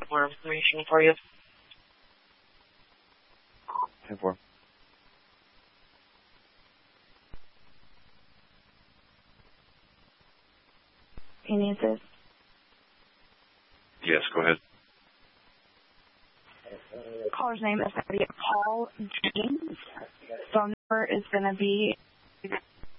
more information for you. 10-4. Can you assist? Yes, go ahead. Caller's name is going to be Paul James. Phone number is going to be